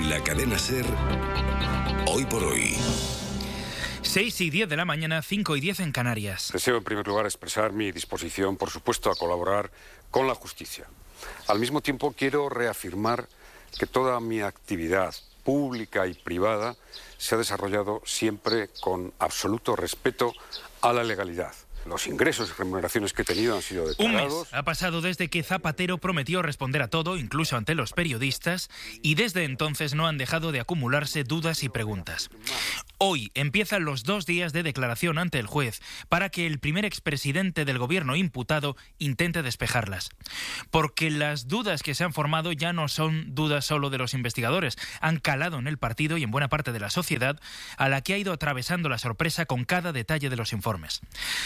la cadena SER, Hoy por Hoy. 6:10 de la mañana, 5:10 en Canarias. Deseo en primer lugar expresar mi disposición, por supuesto, a colaborar con la justicia. Al mismo tiempo quiero reafirmar que toda mi actividad pública y privada se ha desarrollado siempre con absoluto respeto a la legalidad. Los ingresos y remuneraciones que he tenido han sido declarados. Un mes ha pasado desde que Zapatero prometió responder a todo, incluso ante los periodistas, y desde entonces no han dejado de acumularse dudas y preguntas. Hoy empiezan los 2 días de declaración ante el juez para que el primer expresidente del gobierno imputado intente despejarlas. Porque las dudas que se han formado ya no son dudas solo de los investigadores, han calado en el partido y en buena parte de la sociedad, a la que ha ido atravesando la sorpresa con cada detalle de los informes.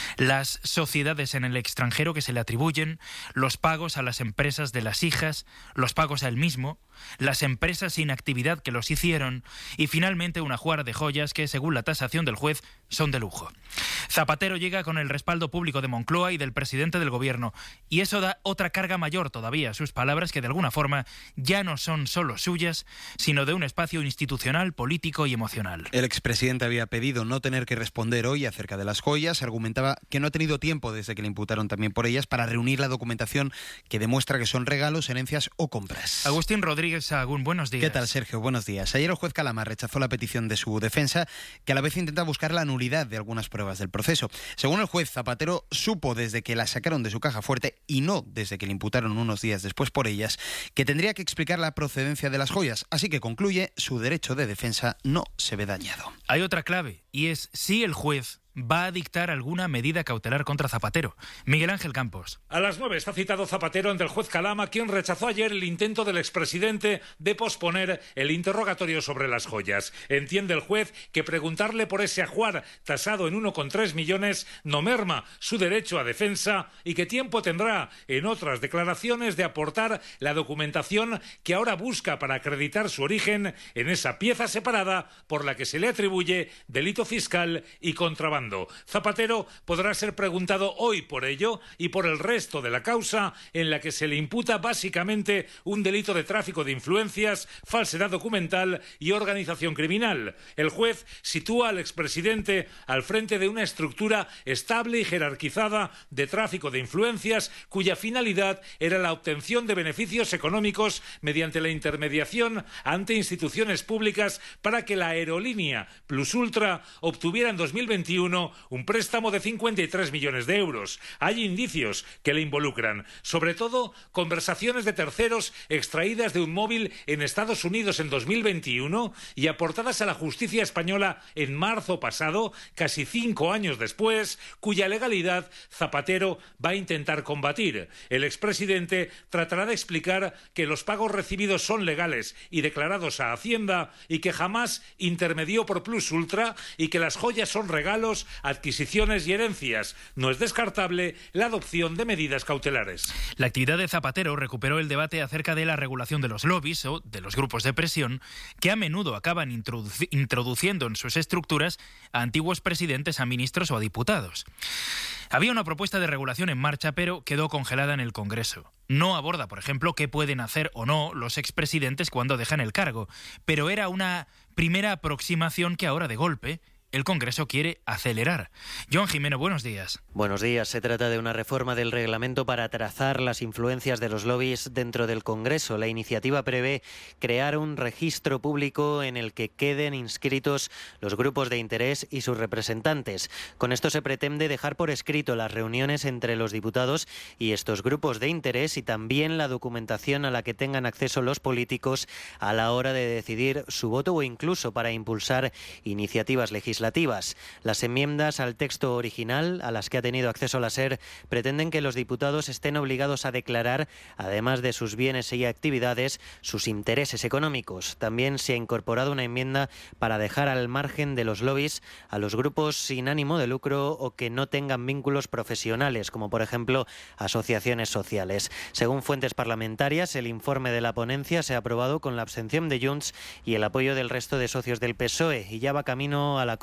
Las sociedades en el extranjero que se le atribuyen, los pagos a las empresas de las hijas, los pagos a él mismo, las empresas sin actividad que los hicieron y finalmente una juara de joyas que, según la tasación del juez, son de lujo. Zapatero llega con el respaldo público de Moncloa y del presidente del gobierno, y eso da otra carga mayor todavía a sus palabras, que de alguna forma ya no son solo suyas, sino de un espacio institucional, político y emocional. El expresidente había pedido no tener que responder hoy acerca de las joyas, argumentaba que no ha tenido tiempo desde que le imputaron también por ellas para reunir la documentación que demuestra que son regalos, herencias o compras. Agustín Rodríguez Sahagún, buenos días. ¿Qué tal, Sergio? Buenos días. Ayer el juez Calama rechazó la petición de su defensa, que a la vez intenta buscar la nulidad de algunas pruebas del proceso. Según el juez, Zapatero supo desde que la sacaron de su caja fuerte y no desde que le imputaron unos días después por ellas, que tendría que explicar la procedencia de las joyas, así que concluye, su derecho de defensa no se ve dañado. Hay otra clave, y es si el juez va a dictar alguna medida cautelar contra Zapatero. Miguel Ángel Campos. A las 9 está citado Zapatero ante el juez Calama, quien rechazó ayer el intento del expresidente de posponer el interrogatorio sobre las joyas. Entiende el juez que preguntarle por ese ajuar tasado en 1,3 millones no merma su derecho a defensa y que tiempo tendrá en otras declaraciones de aportar la documentación que ahora busca para acreditar su origen en esa pieza separada por la que se le atribuye delito fiscal y contrabando. Zapatero podrá ser preguntado hoy por ello y por el resto de la causa, en la que se le imputa básicamente un delito de tráfico de influencias, falsedad documental y organización criminal. El juez sitúa al expresidente al frente de una estructura estable y jerarquizada de tráfico de influencias, cuya finalidad era la obtención de beneficios económicos mediante la intermediación ante instituciones públicas para que la aerolínea Plus Ultra obtuviera en 2021 un préstamo de 53 millones de euros. Hay indicios que le involucran, sobre todo conversaciones de terceros extraídas de un móvil en Estados Unidos en 2021 y aportadas a la justicia española en marzo pasado, casi 5 años después, cuya legalidad Zapatero va a intentar combatir. El expresidente tratará de explicar que los pagos recibidos son legales y declarados a Hacienda y que jamás intermedió por Plus Ultra y que las joyas son regalos, adquisiciones y herencias. No es descartable la adopción de medidas cautelares. La actividad de Zapatero recuperó el debate acerca de la regulación de los lobbies o de los grupos de presión que a menudo acaban introduciendo en sus estructuras a antiguos presidentes, a ministros o a diputados. Había una propuesta de regulación en marcha, pero quedó congelada en el Congreso. No aborda, por ejemplo, qué pueden hacer o no los expresidentes cuando dejan el cargo, pero era una primera aproximación que ahora, de golpe, el Congreso quiere acelerar. Joan Jimeno, buenos días. Buenos días. Se trata de una reforma del reglamento para trazar las influencias de los lobbies dentro del Congreso. La iniciativa prevé crear un registro público en el que queden inscritos los grupos de interés y sus representantes. Con esto se pretende dejar por escrito las reuniones entre los diputados y estos grupos de interés y también la documentación a la que tengan acceso los políticos a la hora de decidir su voto o incluso para impulsar iniciativas legislativas. Las enmiendas al texto original, a las que ha tenido acceso la SER, pretenden que los diputados estén obligados a declarar, además de sus bienes y actividades, sus intereses económicos. También se ha incorporado una enmienda para dejar al margen de los lobbies a los grupos sin ánimo de lucro o que no tengan vínculos profesionales, como por ejemplo asociaciones sociales. Según fuentes parlamentarias, el informe de la ponencia se ha aprobado con la abstención de Junts y el apoyo del resto de socios del PSOE y ya va camino a la Comisión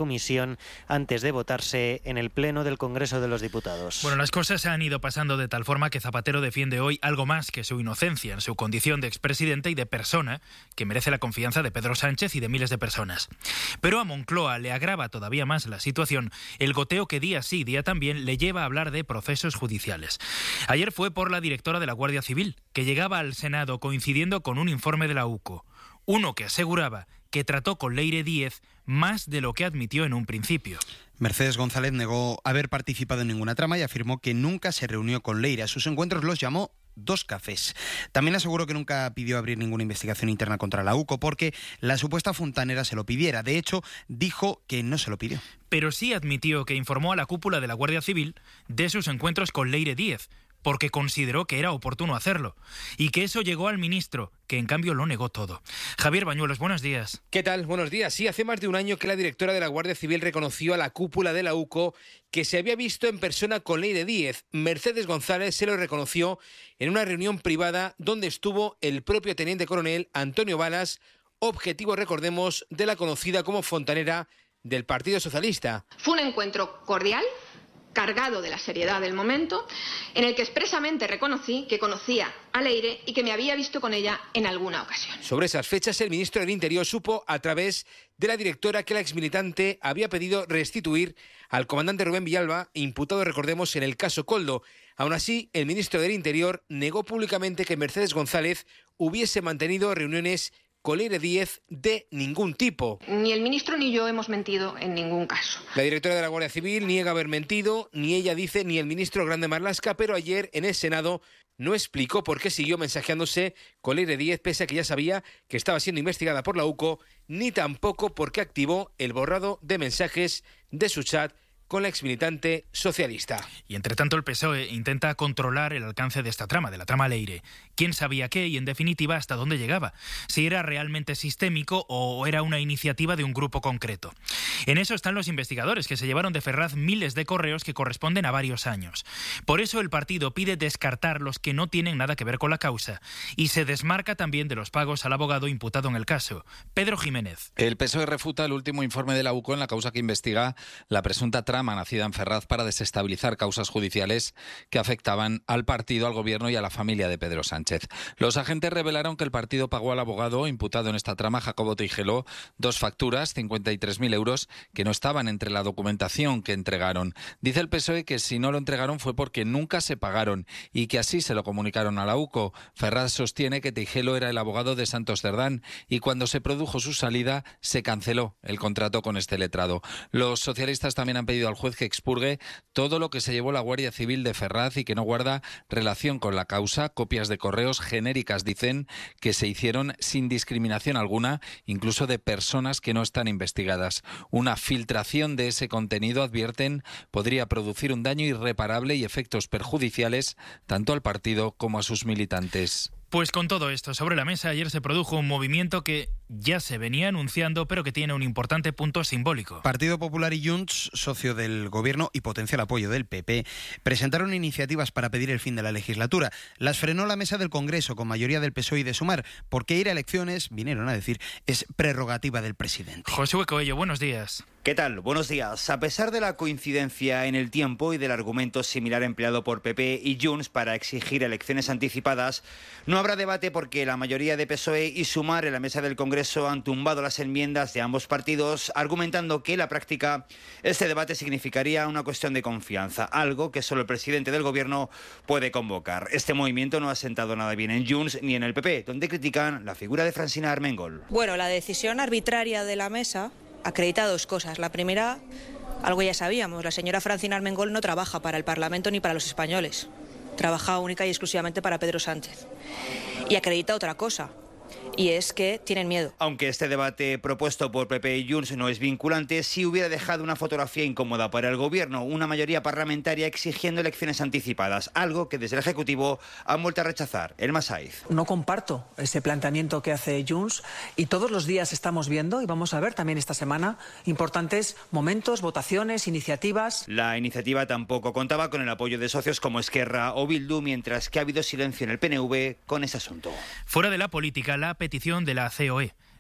comisión antes de votarse en el Pleno del Congreso de los Diputados. Bueno, las cosas se han ido pasando de tal forma que Zapatero defiende hoy algo más que su inocencia en su condición de expresidente y de persona que merece la confianza de Pedro Sánchez y de miles de personas. Pero a Moncloa le agrava todavía más la situación el goteo que día sí, día también le lleva a hablar de procesos judiciales. Ayer fue por la directora de la Guardia Civil, que llegaba al Senado coincidiendo con un informe de la UCO. Uno que aseguraba que trató con Leire Díez más de lo que admitió en un principio. Mercedes González negó haber participado en ninguna trama y afirmó que nunca se reunió con Leire. A sus encuentros los llamó 2 cafés. También aseguró que nunca pidió abrir ninguna investigación interna contra la UCO porque la supuesta fontanera se lo pidiera. De hecho, dijo que no se lo pidió. Pero sí admitió que informó a la cúpula de la Guardia Civil de sus encuentros con Leire Díez, porque consideró que era oportuno hacerlo, y que eso llegó al ministro, que en cambio lo negó todo. Javier Bañuelos, buenos días. ¿Qué tal? Buenos días. Sí, hace más de un año que la directora de la Guardia Civil reconoció a la cúpula de la UCO que se había visto en persona con Leire Díez. Mercedes González se lo reconoció en una reunión privada donde estuvo el propio teniente coronel Antonio Balas, objetivo, recordemos, de la conocida como fontanera del Partido Socialista. Fue un encuentro cordial, cargado de la seriedad del momento, en el que expresamente reconocí que conocía a Leire y que me había visto con ella en alguna ocasión. Sobre esas fechas, el ministro del Interior supo a través de la directora que la exmilitante había pedido restituir al comandante Rubén Villalba, imputado, recordemos, en el caso Koldo. Aún así, el ministro del Interior negó públicamente que Mercedes González hubiese mantenido reuniones con Leire Díez de ningún tipo. Ni el ministro ni yo hemos mentido en ningún caso. La directora de la Guardia Civil niega haber mentido, ni ella dice, ni el ministro Grande Marlaska, pero ayer en el Senado no explicó por qué siguió mensajeándose con Leire Díez, pese a que ya sabía que estaba siendo investigada por la UCO, ni tampoco por qué activó el borrado de mensajes de su chat con la exmilitante socialista. Y entre tanto el PSOE intenta controlar el alcance de esta trama, de la trama Leire. ¿Quién sabía qué y, en definitiva, hasta dónde llegaba? Si era realmente sistémico o era una iniciativa de un grupo concreto. En eso están los investigadores, que se llevaron de Ferraz miles de correos que corresponden a varios años. Por eso el partido pide descartar los que no tienen nada que ver con la causa y se desmarca también de los pagos al abogado imputado en el caso, Pedro Jiménez. El PSOE refuta el último informe de la UCO en la causa que investiga la presunta trama nacida en Ferraz para desestabilizar causas judiciales que afectaban al partido, al gobierno y a la familia de Pedro Sánchez. Los agentes revelaron que el partido pagó al abogado imputado en esta trama, Jacobo Teijeló, 2 facturas, 53.000 euros, que no estaban entre la documentación que entregaron. Dice el PSOE que si no lo entregaron fue porque nunca se pagaron y que así se lo comunicaron a la UCO. Ferraz sostiene que Teijeló era el abogado de Santos Cerdán y cuando se produjo su salida se canceló el contrato con este letrado. Los socialistas también han pedido al juez que expurgue todo lo que se llevó la Guardia Civil de Ferraz y que no guarda relación con la causa. Copias de correos genéricas dicen que se hicieron sin discriminación alguna, incluso de personas que no están investigadas. Una filtración de ese contenido, advierten, podría producir un daño irreparable y efectos perjudiciales tanto al partido como a sus militantes. Pues con todo esto sobre la mesa, ayer se produjo un movimiento que ya se venía anunciando, pero que tiene un importante punto simbólico. Partido Popular y Junts, socio del Gobierno y potencial apoyo del PP, presentaron iniciativas para pedir el fin de la legislatura. Las frenó la mesa del Congreso con mayoría del PSOE y de Sumar, porque ir a elecciones, vinieron a decir, es prerrogativa del presidente. Josué Coello, buenos días. ¿Qué tal? Buenos días. A pesar de la coincidencia en el tiempo y del argumento similar empleado por PP y Junts para exigir elecciones anticipadas, no habrá debate porque la mayoría de PSOE y Sumar en la mesa del Congreso han tumbado las enmiendas de ambos partidos, argumentando que en la práctica este debate significaría una cuestión de confianza, algo que solo el presidente del Gobierno puede convocar. Este movimiento no ha sentado nada bien en Junts ni en el PP, donde critican la figura de Francina Armengol. Bueno, la decisión arbitraria de la mesa acredita 2 cosas. La primera, algo ya sabíamos, la señora Francina Armengol no trabaja para el Parlamento ni para los españoles. Trabaja única y exclusivamente para Pedro Sánchez. Y acredita otra cosa, y es que tienen miedo. Aunque este debate propuesto por PP y Junts no es vinculante, sí hubiera dejado una fotografía incómoda para el Gobierno, una mayoría parlamentaria exigiendo elecciones anticipadas, algo que desde el Ejecutivo han vuelto a rechazar. Elma Saiz. No comparto ese planteamiento que hace Junts y todos los días estamos viendo, y vamos a ver también esta semana, importantes momentos, votaciones, iniciativas. La iniciativa tampoco contaba con el apoyo de socios como Esquerra o Bildu, mientras que ha habido silencio en el PNV con ese asunto. Fuera de la política, la petición de la COE.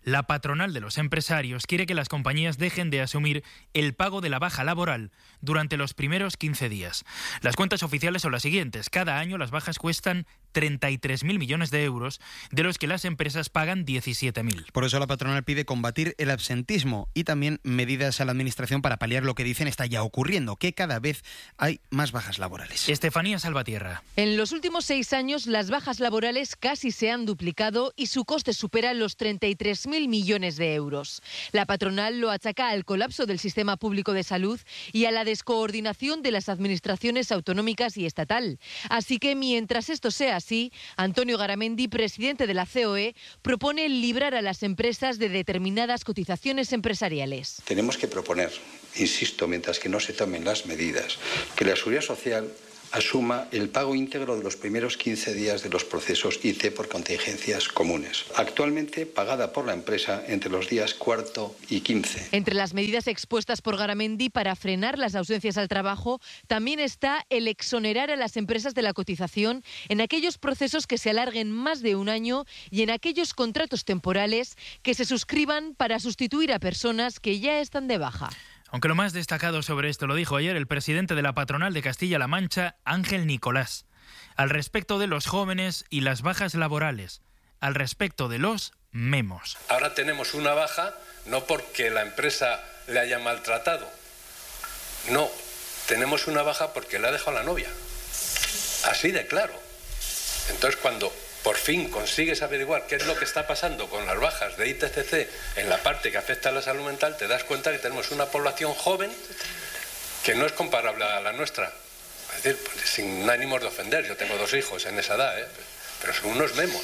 La patronal de los empresarios quiere que las compañías dejen de asumir el pago de la baja laboral durante los primeros 15 días. Las cuentas oficiales son las siguientes. Cada año las bajas cuestan 33.000 millones de euros, de los que las empresas pagan 17.000. Por eso la patronal pide combatir el absentismo y también medidas a la administración para paliar lo que dicen está ya ocurriendo, que cada vez hay más bajas laborales. Estefanía Salvatierra. En los últimos 6 años las bajas laborales casi se han duplicado y su coste supera los 33.000 millones de euros. La patronal lo achaca al colapso del sistema público de salud y a la descoordinación de las administraciones autonómicas y estatal. Así que mientras esto sea así, Antonio Garamendi, presidente de la COE, propone librar a las empresas de determinadas cotizaciones empresariales. Tenemos que proponer, insisto, mientras que no se tomen las medidas, que la Seguridad Social asuma el pago íntegro de los primeros 15 días de los procesos IT por contingencias comunes, actualmente pagada por la empresa entre los días 4 y 15. Entre las medidas expuestas por Garamendi para frenar las ausencias al trabajo también está el exonerar a las empresas de la cotización en aquellos procesos que se alarguen más de un año y en aquellos contratos temporales que se suscriban para sustituir a personas que ya están de baja. Aunque lo más destacado sobre esto lo dijo ayer el presidente de la patronal de Castilla-La Mancha, Ángel Nicolás, al respecto de los jóvenes y las bajas laborales, al respecto de los memos. Ahora tenemos una baja no porque la empresa le haya maltratado, no, tenemos una baja porque le ha dejado la novia, así de claro. Entonces cuando por fin consigues averiguar qué es lo que está pasando con las bajas de ITCC en la parte que afecta a la salud mental, te das cuenta que tenemos una población joven que no es comparable a la nuestra. Es decir, pues, sin ánimos de ofender, yo tengo 2 hijos en esa edad, pero son unos memos.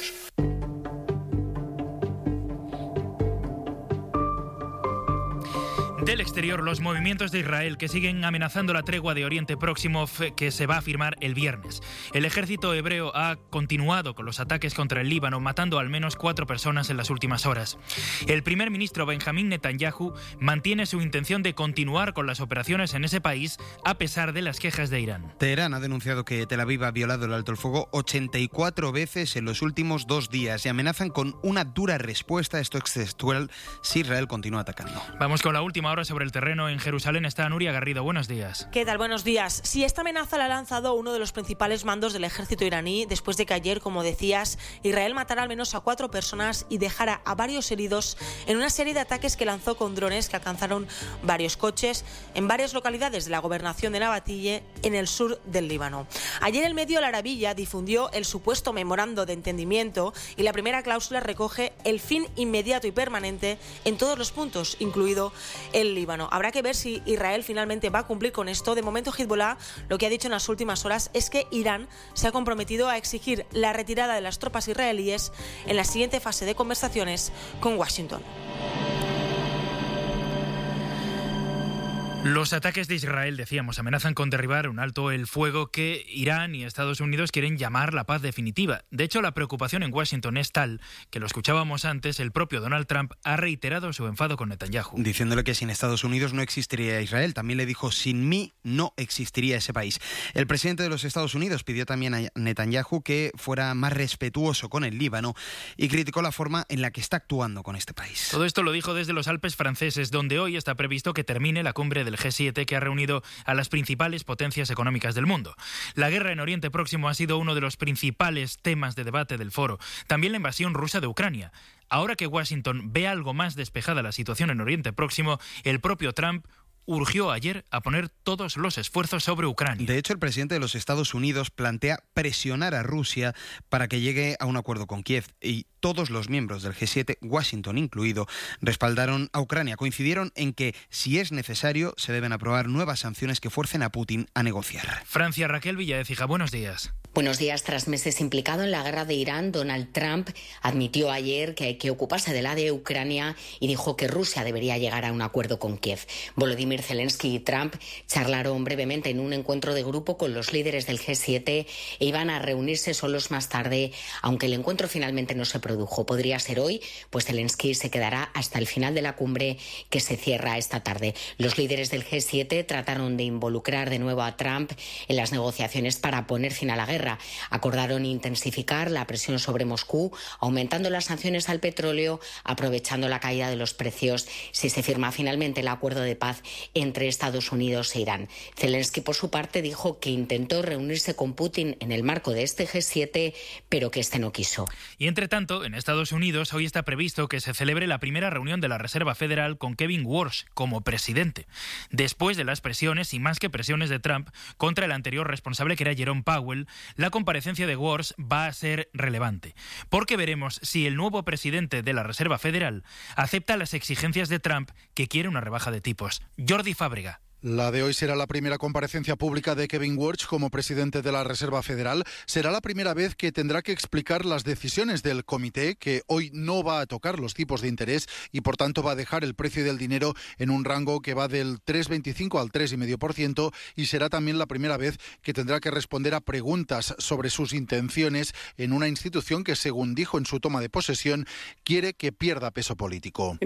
Del exterior, los movimientos de Israel que siguen amenazando la tregua de Oriente Próximo que se va a firmar el viernes. El ejército hebreo ha continuado con los ataques contra el Líbano, matando al menos 4 personas en las últimas horas. El primer ministro Benjamín Netanyahu mantiene su intención de continuar con las operaciones en ese país a pesar de las quejas de Irán. Teherán ha denunciado que Tel Aviv ha violado el alto el fuego 84 veces en los últimos 2 días y amenazan con una dura respuesta, esto es textual, si Israel continúa atacando. Vamos con la última hora sobre el terreno. En Jerusalén está Nuria Garrido. Buenos días. ¿Qué tal? Buenos días. Sí, esta amenaza la ha lanzado uno de los principales mandos del ejército iraní después de que ayer, como decías, Israel matara al menos a 4 personas y dejara a varios heridos en una serie de ataques que lanzó con drones que alcanzaron varios coches en varias localidades de la gobernación de Nabatille, en el sur del Líbano. Ayer el medio Al Arabiyya difundió el supuesto memorando de entendimiento y la primera cláusula recoge el fin inmediato y permanente en todos los puntos, incluido el Líbano. Habrá que ver si Israel finalmente va a cumplir con esto. De momento, Hezbollah lo que ha dicho en las últimas horas es que Irán se ha comprometido a exigir la retirada de las tropas israelíes en la siguiente fase de conversaciones con Washington. Los ataques de Israel, decíamos, amenazan con derribar un alto el fuego que Irán y Estados Unidos quieren llamar la paz definitiva. De hecho, la preocupación en Washington es tal que lo escuchábamos antes, el propio Donald Trump ha reiterado su enfado con Netanyahu. Diciéndole que sin Estados Unidos no existiría Israel. También le dijo, sin mí no existiría ese país. El presidente de los Estados Unidos pidió también a Netanyahu que fuera más respetuoso con el Líbano y criticó la forma en la que está actuando con este país. Todo esto lo dijo desde los Alpes franceses, donde hoy está previsto que termine la cumbre del G7 que ha reunido a las principales potencias económicas del mundo. La guerra en Oriente Próximo ha sido uno de los principales temas de debate del foro. También la invasión rusa de Ucrania. Ahora que Washington ve algo más despejada la situación en Oriente Próximo, el propio Trump urgió ayer a poner todos los esfuerzos sobre Ucrania. De hecho, el presidente de los Estados Unidos plantea presionar a Rusia para que llegue a un acuerdo con Kiev y todos los miembros del G7, Washington incluido, respaldaron a Ucrania. Coincidieron en que, si es necesario, se deben aprobar nuevas sanciones que fuercen a Putin a negociar. Francia, Raquel Villaécija, buenos días. Buenos días. Tras meses implicado en la guerra de Irán, Donald Trump admitió ayer que hay que ocuparse de la de Ucrania y dijo que Rusia debería llegar a un acuerdo con Kiev. Volodymyr Zelensky y Trump charlaron brevemente en un encuentro de grupo con los líderes del G7 e iban a reunirse solos más tarde, aunque el encuentro finalmente no se produjo. produjo. Podría ser hoy, pues Zelensky se quedará hasta el final de la cumbre que se cierra esta tarde. Los líderes del G7 trataron de involucrar de nuevo a Trump en las negociaciones para poner fin a la guerra. Acordaron intensificar la presión sobre Moscú, aumentando las sanciones al petróleo, aprovechando la caída de los precios si se firma finalmente el acuerdo de paz entre Estados Unidos e Irán. Zelensky, por su parte, dijo que intentó reunirse con Putin en el marco de este G7, pero que este no quiso. Y entre tanto, en Estados Unidos hoy está previsto que se celebre la primera reunión de la Reserva Federal con Kevin Warsh como presidente, después de las presiones y más que presiones de Trump contra el anterior responsable, que era Jerome Powell. La comparecencia de Warsh va a ser relevante, porque veremos si el nuevo presidente de la Reserva Federal acepta las exigencias de Trump, que quiere una rebaja de tipos. Jordi Fábrega. La de hoy será la primera comparecencia pública de Kevin Warsh como presidente de la Reserva Federal. Será la primera vez que tendrá que explicar las decisiones del comité, que hoy no va a tocar los tipos de interés y por tanto va a dejar el precio del dinero en un rango que va del 3,25 al 3,5%, y será también la primera vez que tendrá que responder a preguntas sobre sus intenciones en una institución que, según dijo en su toma de posesión, quiere que pierda peso político.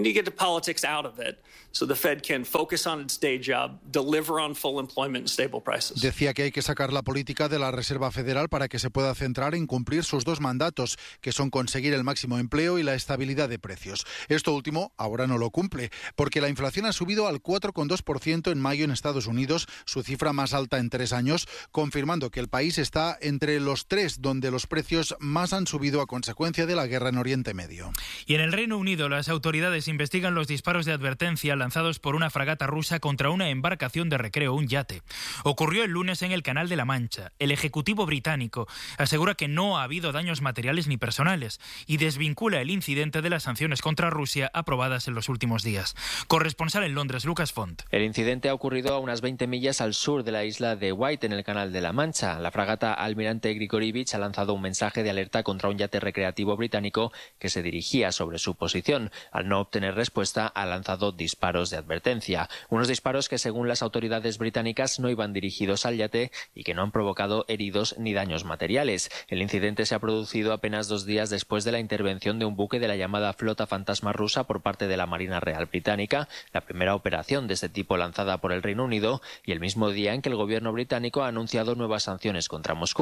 Decía que hay que sacar la política de la Reserva Federal para que se pueda centrar en cumplir sus dos mandatos, que son conseguir el máximo empleo y la estabilidad de precios. Esto último ahora no lo cumple, porque la inflación ha subido al 4,2% en mayo en Estados Unidos, su cifra más alta en 3 años, confirmando que el país está entre los 3 donde los precios más han subido a consecuencia de la guerra en Oriente Medio. Y en el Reino Unido, las autoridades investigan los disparos de advertencia lanzados por una fragata rusa contra una embarcación de recreo, un yate. Ocurrió el lunes en el Canal de la Mancha. El Ejecutivo británico asegura que no ha habido daños materiales ni personales y desvincula el incidente de las sanciones contra Rusia aprobadas en los últimos días. Corresponsal en Londres, Lucas Font. El incidente ha ocurrido a unas 20 millas al sur de la isla de White, en el Canal de la Mancha. La fragata Almirante Grigorievich ha lanzado un mensaje de alerta contra un yate recreativo británico que se dirigía sobre su posición. Al no obtener respuesta, ha lanzado disparos de advertencia. Unos disparos que, según las autoridades británicas, no iban dirigidos al yate y que no han provocado heridos ni daños materiales. El incidente se ha producido apenas 2 días después de la intervención de un buque de la llamada Flota Fantasma rusa por parte de la Marina Real Británica, la primera operación de este tipo lanzada por el Reino Unido, y el mismo día en que el gobierno británico ha anunciado nuevas sanciones contra Moscú.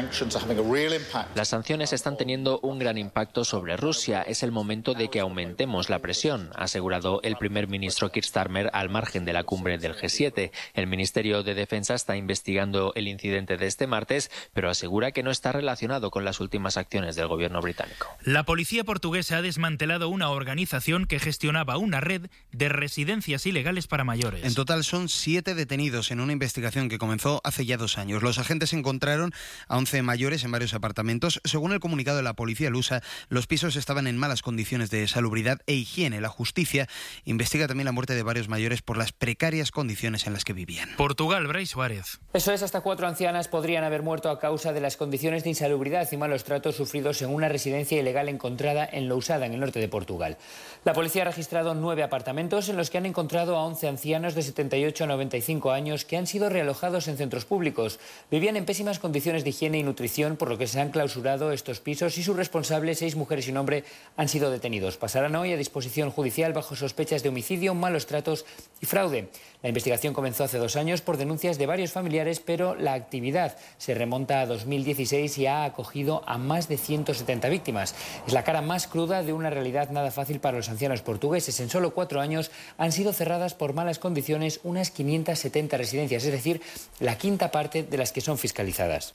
Las sanciones están teniendo un gran impacto sobre Rusia. Es el momento de que aumentemos la presión, ha asegurado el primer ministro Keir Starmer al margen de la cumbre del G7. El Ministerio de Defensa está investigando el incidente de este martes, pero asegura que no está relacionado con las últimas acciones del gobierno británico. La policía portuguesa ha desmantelado una organización que gestionaba una red de residencias ilegales para mayores. En total son 7 detenidos en una investigación que comenzó hace ya 2 años. Los agentes encontraron a 11 mayores en varios apartamentos. Según el comunicado de la policía lusa, los pisos estaban en malas condiciones de salubridad e higiene. La justicia investiga también la muerte de varios mayores por las precarias condiciones en las que vivían. Portugal, Brais Suárez. Eso es, hasta 4 ancianas podrían haber muerto a causa de las condiciones de insalubridad y malos tratos sufridos en una residencia ilegal encontrada en Lousada, en el norte de Portugal. La policía ha registrado 9 apartamentos en los que han encontrado a 11 ancianos de 78 a 95 años que han sido realojados en centros públicos. Vivían en pésimas condiciones de higiene y nutrición, por lo que se han clausurado estos pisos y sus responsables, 6 mujeres y un hombre, han sido detenidos. Pasarán hoy a disposición judicial bajo sospechas de homicidio, malos tratos y fraude. La investigación comenzó hace 2 años por denuncias de varios familiares, pero la actividad se remonta a 2016 y ha acogido a más de 170 víctimas. Es la cara más cruda de una realidad nada fácil para los ancianos portugueses. En solo 4 años han sido cerradas por malas condiciones unas 570 residencias, es decir, la quinta parte de las que son fiscalizadas.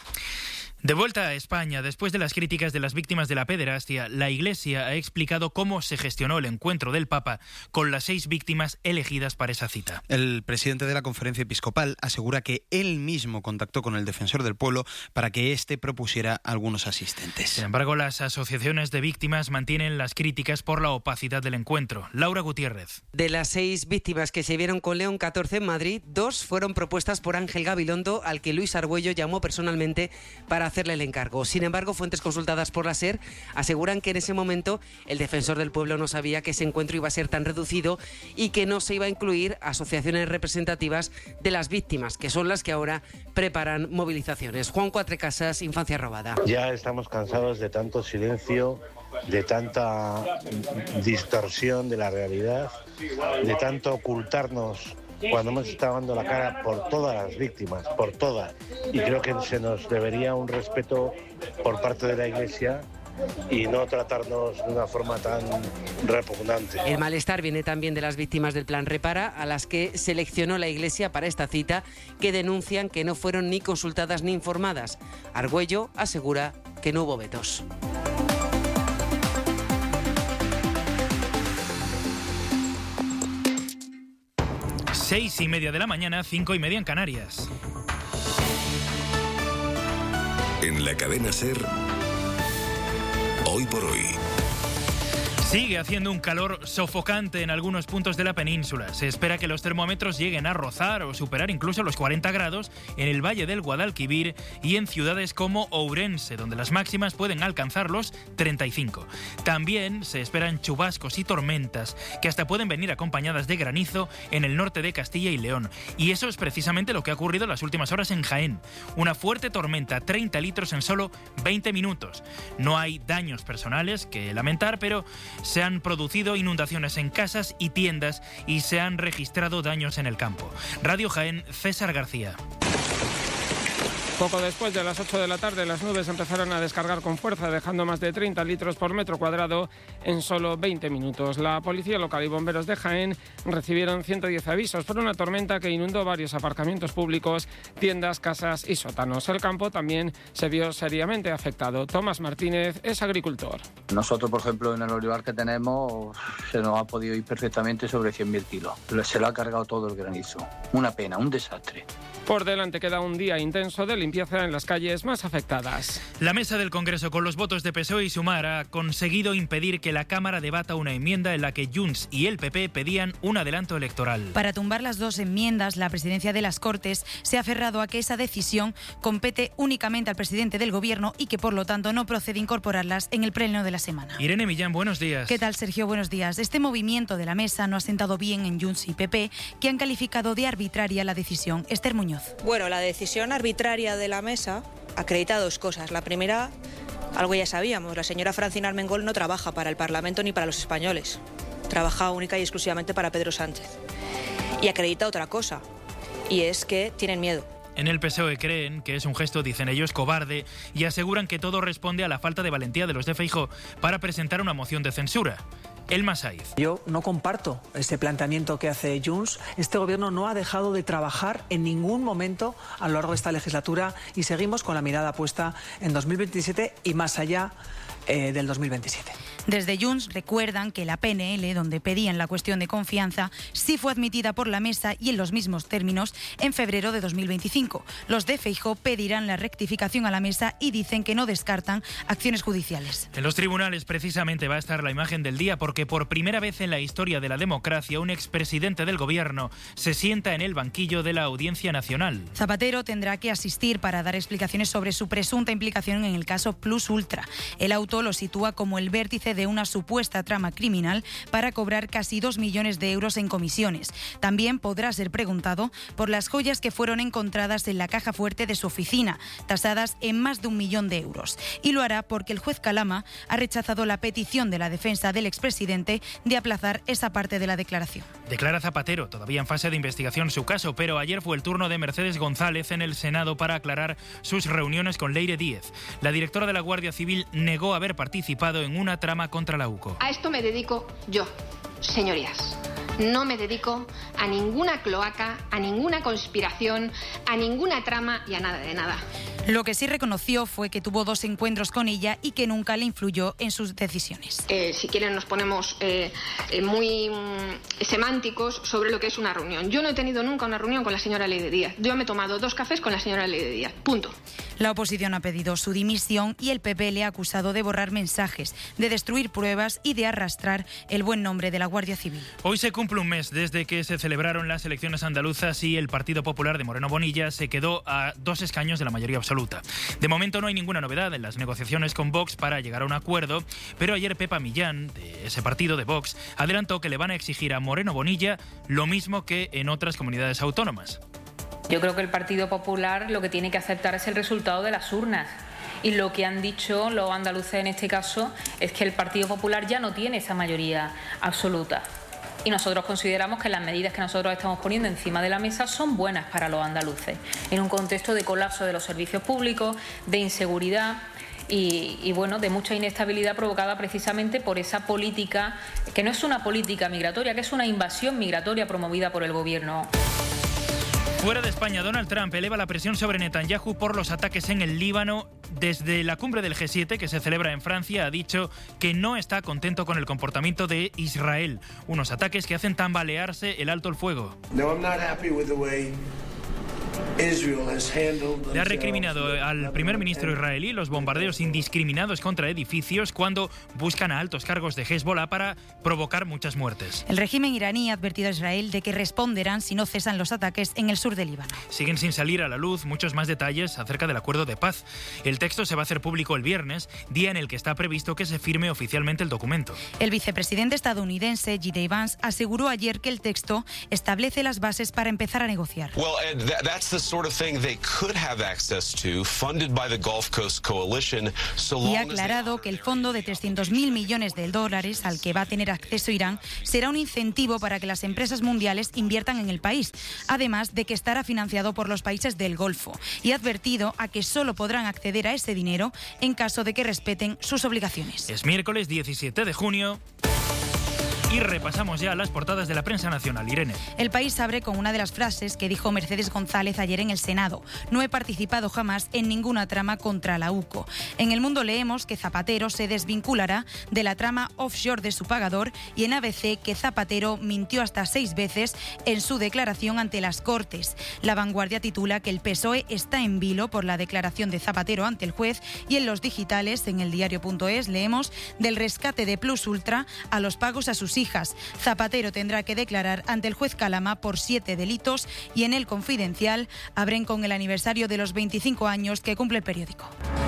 De vuelta a España, después de las críticas de las víctimas de la pederastia, la Iglesia ha explicado cómo se gestionó el encuentro del Papa con las 6 víctimas elegidas para esa cita. El presidente de la Conferencia Episcopal asegura que él mismo contactó con el defensor del pueblo para que éste propusiera a algunos asistentes. Sin embargo, las asociaciones de víctimas mantienen las críticas por la opacidad del encuentro. Laura Gutiérrez. De las 6 víctimas que se vieron con León XIV en Madrid, 2 fueron propuestas por Ángel Gabilondo, al que Luis Argüello llamó personalmente para hacerle el encargo. Sin embargo, fuentes consultadas por la SER aseguran que en ese momento el defensor del pueblo no sabía que ese encuentro iba a ser tan reducido y que no se iba a incluir asociaciones representativas de las víctimas, que son las que ahora preparan movilizaciones. Juan Cuatrecasas, Infancia Robada. Ya estamos cansados de tanto silencio de tanta distorsión de la realidad, de tanto ocultarnos cuando hemos estado dando la cara por todas las víctimas, por todas. Y creo que se nos debería un respeto por parte de la Iglesia y no tratarnos de una forma tan repugnante. El malestar viene también de las víctimas del Plan Repara, a las que seleccionó la Iglesia para esta cita, que denuncian que no fueron ni consultadas ni informadas. Argüello asegura que no hubo vetos. Seis y media de la mañana, 5:30 en Canarias. En la cadena SER, Hoy por Hoy. Sigue haciendo un calor sofocante en algunos puntos de la península. Se espera que los termómetros lleguen a rozar o superar incluso los 40 grados en el Valle del Guadalquivir y en ciudades como Ourense, donde las máximas pueden alcanzar los 35. También se esperan chubascos y tormentas que hasta pueden venir acompañadas de granizo en el norte de Castilla y León. Y eso es precisamente lo que ha ocurrido en las últimas horas en Jaén. Una fuerte tormenta, 30 litros en solo 20 minutos. No hay daños personales que lamentar, pero se han producido inundaciones en casas y tiendas y se han registrado daños en el campo. Radio Jaén, César García. Poco después de las 8 de la tarde, las nubes empezaron a descargar con fuerza, dejando más de 30 litros por metro cuadrado en solo 20 minutos. La policía local y bomberos de Jaén recibieron 110 avisos por una tormenta que inundó varios aparcamientos públicos, tiendas, casas y sótanos. El campo también se vio seriamente afectado. Tomás Martínez es agricultor. Nosotros, por ejemplo, en el olivar que tenemos, se nos ha podido ir perfectamente sobre 100.000 kilos. Se lo ha cargado todo el granizo. Una pena, un desastre. Por delante queda un día intenso de limpieza en las calles más afectadas. La mesa del Congreso, con los votos de PSOE y Sumar, ha conseguido impedir que la Cámara debata una enmienda en la que Junts y el PP pedían un adelanto electoral. Para tumbar las dos enmiendas, la presidencia de las Cortes se ha aferrado a que esa decisión compete únicamente al presidente del Gobierno y que, por lo tanto, no procede incorporarlas en el pleno de la semana. Irene Millán, buenos días. ¿Qué tal, Sergio? Buenos días. Este movimiento de la mesa no ha sentado bien en Junts y PP, que han calificado de arbitraria la decisión. Esther Muñoz. Bueno, la decisión arbitraria de la mesa acredita dos cosas. La primera, algo ya sabíamos, la señora Francina Armengol no trabaja para el Parlamento ni para los españoles. Trabaja única y exclusivamente para Pedro Sánchez. Y acredita otra cosa, y es que tienen miedo. En el PSOE creen que es un gesto, dicen ellos, cobarde, y aseguran que todo responde a la falta de valentía de los de Feijóo para presentar una moción de censura. Elma Saiz. Yo no comparto ese planteamiento que hace Junts. Este gobierno no ha dejado de trabajar en ningún momento a lo largo de esta legislatura y seguimos con la mirada puesta en 2027 y más allá del 2027. Desde Junts recuerdan que la PNL, donde pedían la cuestión de confianza, sí fue admitida por la mesa y en los mismos términos en febrero de 2025. Los de Feijóo pedirán la rectificación a la mesa y dicen que no descartan acciones judiciales. En los tribunales precisamente va a estar la imagen del día, porque por primera vez en la historia de la democracia un expresidente del gobierno se sienta en el banquillo de la Audiencia Nacional. Zapatero tendrá que asistir para dar explicaciones sobre su presunta implicación en el caso Plus Ultra. El auto lo sitúa como el vértice de una supuesta trama criminal para cobrar casi 2 millones de euros en comisiones. También podrá ser preguntado por las joyas que fueron encontradas en la caja fuerte de su oficina, tasadas en más de 1 millón de euros. Y lo hará porque el juez Calama ha rechazado la petición de la defensa del expresidente de aplazar esa parte de la declaración. Declara Zapatero, todavía en fase de investigación su caso, pero ayer fue el turno de Mercedes González en el Senado para aclarar sus reuniones con Leire Díez. La directora de la Guardia Civil negó haber participado en una trama contra la UCO. A esto me dedico yo, señorías. No me dedico a ninguna cloaca, a ninguna conspiración, a ninguna trama y a nada de nada. Lo que sí reconoció fue que tuvo 2 encuentros con ella y que nunca le influyó en sus decisiones. Si quieren nos ponemos muy semánticos sobre lo que es una reunión. Yo no he tenido nunca una reunión con la señora Leire Díez. Yo me he tomado 2 cafés con la señora Leire Díez. Punto. La oposición ha pedido su dimisión y el PP le ha acusado de borrar mensajes, de destruir pruebas y de arrastrar el buen nombre de la Guardia Civil. Hoy se cumple un mes desde que se celebraron las elecciones andaluzas y el Partido Popular de Moreno Bonilla se quedó a 2 escaños de la mayoría absoluta. De momento no hay ninguna novedad en las negociaciones con Vox para llegar a un acuerdo, pero ayer Pepa Millán, de ese partido de Vox, adelantó que le van a exigir a Moreno Bonilla lo mismo que en otras comunidades autónomas. Yo creo que el Partido Popular lo que tiene que aceptar es el resultado de las urnas Y lo que han dicho los andaluces en este caso es que el Partido Popular ya no tiene esa mayoría absoluta. Y nosotros consideramos que las medidas que nosotros estamos poniendo encima de la mesa son buenas para los andaluces, en un contexto de colapso de los servicios públicos, de inseguridad y bueno, de mucha inestabilidad provocada precisamente por esa política, que no es una política migratoria, que es una invasión migratoria promovida por el Gobierno. Fuera de España, Donald Trump eleva la presión sobre Netanyahu por los ataques en el Líbano. Desde la cumbre del G7, que se celebra en Francia, ha dicho que no está contento con el comportamiento de Israel. Unos ataques que hacen tambalearse el alto el fuego. Le ha recriminado al primer ministro israelí los bombardeos indiscriminados contra edificios cuando buscan a altos cargos de Hezbollah para provocar muchas muertes. El régimen iraní ha advertido a Israel de que responderán si no cesan los ataques en el sur del Líbano. Siguen sin salir a la luz muchos más detalles acerca del acuerdo de paz. El texto se va a hacer público el viernes, día en el que está previsto que se firme oficialmente el documento. El vicepresidente estadounidense J.D. Vance aseguró ayer que el texto establece las bases para empezar a negociar. Y ha aclarado que el fondo de 300.000 millones de dólares al que va a tener acceso Irán será un incentivo para que las empresas mundiales inviertan en el país, además de que estará financiado por los países del Golfo, y ha advertido a que solo podrán acceder a ese dinero en caso de que respeten sus obligaciones. Es miércoles 17 de junio. Y repasamos ya las portadas de la prensa nacional. Irene. El País abre con una de las frases que dijo Mercedes González ayer en el Senado. No he participado jamás en ninguna trama contra la UCO. En El Mundo leemos que Zapatero se desvinculará de la trama offshore de su pagador y en ABC que Zapatero mintió hasta 6 veces en su declaración ante las Cortes. La Vanguardia titula que el PSOE está en vilo por la declaración de Zapatero ante el juez y en los digitales, en eldiario.es, leemos del rescate de Plus Ultra a los pagos a sus hijas. Zapatero tendrá que declarar ante el juez Calama por 7 delitos y en El Confidencial abren con el aniversario de los 25 años que cumple el periódico.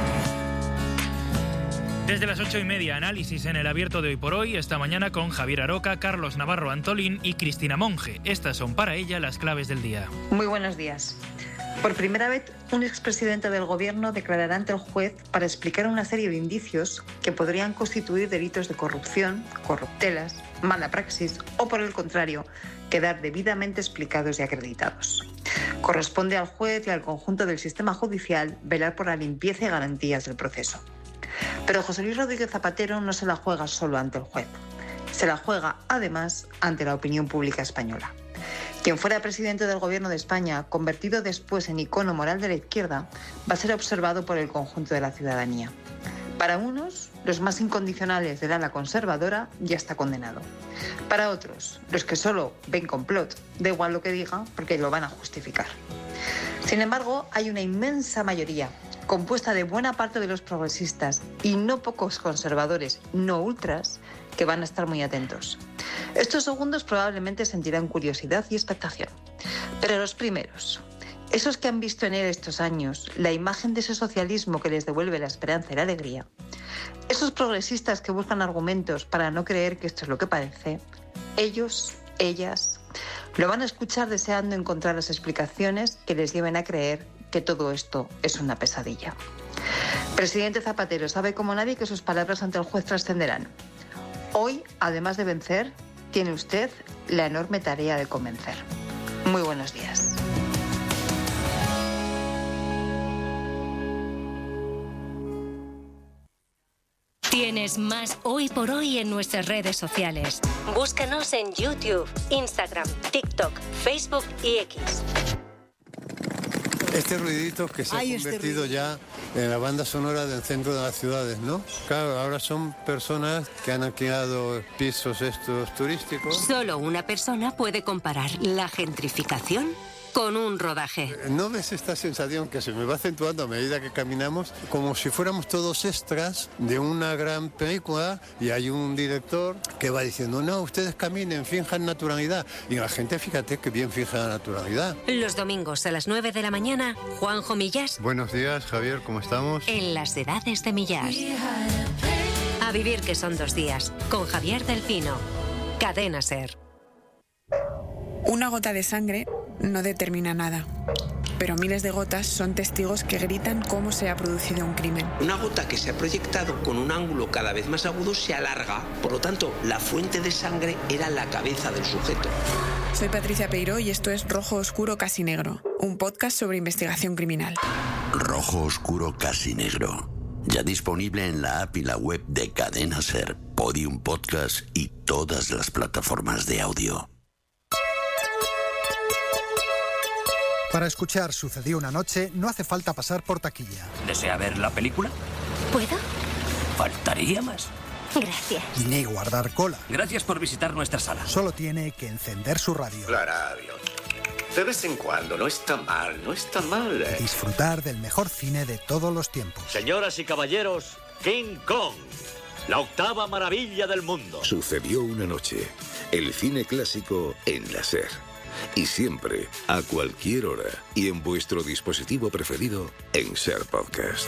Desde las 8:30, análisis en El Abierto de Hoy por Hoy, esta mañana con Javier Aroca, Carlos Navarro Antolín y Cristina Monge. Estas son para ella las claves del día. Muy buenos días. Por primera vez, un expresidente del Gobierno declarará ante el juez para explicar una serie de indicios que podrían constituir delitos de corrupción, corruptelas, mala praxis o, por el contrario, quedar debidamente explicados y acreditados. Corresponde al juez y al conjunto del sistema judicial velar por la limpieza y garantías del proceso. Pero José Luis Rodríguez Zapatero no se la juega solo ante el juez. Se la juega, además, ante la opinión pública española. Quien fuera presidente del Gobierno de España, convertido después en icono moral de la izquierda, va a ser observado por el conjunto de la ciudadanía. Para unos, los más incondicionales del ala conservadora, ya está condenado. Para otros, los que solo ven complot, da igual lo que diga porque lo van a justificar. Sin embargo, hay una inmensa mayoría, compuesta de buena parte de los progresistas y no pocos conservadores no ultras, que van a estar muy atentos. Estos segundos probablemente sentirán curiosidad y expectación. Pero los primeros, esos que han visto en él estos años la imagen de ese socialismo que les devuelve la esperanza y la alegría, esos progresistas que buscan argumentos para no creer que esto es lo que parece, ellos, ellas, lo van a escuchar deseando encontrar las explicaciones que les lleven a creer que todo esto es una pesadilla. Presidente Zapatero sabe como nadie que sus palabras ante el juez trascenderán. Hoy, además de vencer, tiene usted la enorme tarea de convencer. Muy buenos días. Tienes más Hoy por Hoy en nuestras redes sociales. Búscanos en YouTube, Instagram, TikTok, Facebook y X. Este ruidito que se ha convertido ya en la banda sonora del centro de las ciudades, ¿no? Claro, ahora son personas que han alquilado pisos estos turísticos. Solo una persona puede comparar la gentrificación con un rodaje. ¿No ves esta sensación que se me va acentuando a medida que caminamos? Como si fuéramos todos extras de una gran película y hay un director que va diciendo, no, ustedes caminen, finjan naturalidad. Y la gente, fíjate que bien fija la naturalidad. Los domingos a las 9 de la mañana, Juanjo Millás. Buenos días, Javier, ¿cómo estamos? En las edades de Millás. A vivir que son 2 días, con Javier del Pino. Cadena SER. Una gota de sangre no determina nada, pero miles de gotas son testigos que gritan cómo se ha producido un crimen. Una gota que se ha proyectado con un ángulo cada vez más agudo se alarga, por lo tanto, la fuente de sangre era la cabeza del sujeto. Soy Patricia Peiró y esto es Rojo Oscuro Casi Negro, un podcast sobre investigación criminal. Rojo Oscuro Casi Negro. Ya disponible en la app y la web de Cadena SER, Podium Podcast y todas las plataformas de audio. Para escuchar Sucedió una noche no hace falta pasar por taquilla. ¿Desea ver la película? ¿Puedo? Faltaría más. Gracias. Ni guardar cola. Gracias por visitar nuestra sala. Solo tiene que encender su radio. La radio. De vez en cuando, no está mal, no está mal. Disfrutar del mejor cine de todos los tiempos. Señoras y caballeros, King Kong, la octava maravilla del mundo. Sucedió una noche. El cine clásico en la SER. Y siempre, a cualquier hora y en vuestro dispositivo preferido en SER Podcast.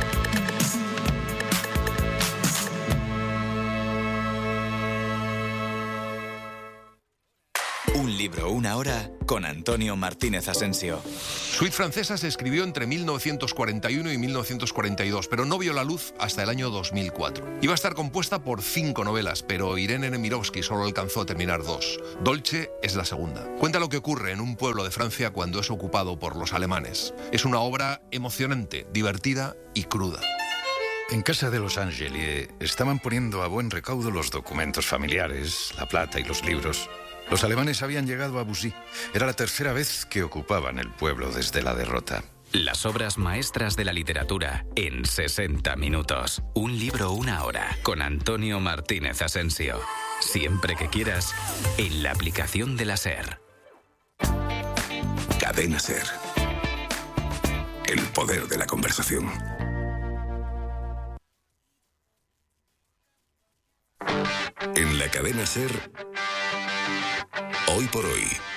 Un libro, una hora, con Antonio Martínez Asensio. Suite Francesa se escribió entre 1941 y 1942, pero no vio la luz hasta el año 2004. Iba a estar compuesta por 5 novelas, pero Irene Nemirovsky solo alcanzó a terminar 2. Dolce es la segunda. Cuenta lo que ocurre en un pueblo de Francia cuando es ocupado por los alemanes. Es una obra emocionante, divertida y cruda. En casa de los Angeli estaban poniendo a buen recaudo los documentos familiares, la plata y los libros. Los alemanes habían llegado a Bussy. Era la tercera vez que ocupaban el pueblo desde la derrota. Las obras maestras de la literatura en 60 minutos. Un libro, una hora, con Antonio Martínez Asensio. Siempre que quieras, en la aplicación de la SER. Cadena SER. El poder de la conversación. En la cadena SER, hoy por hoy.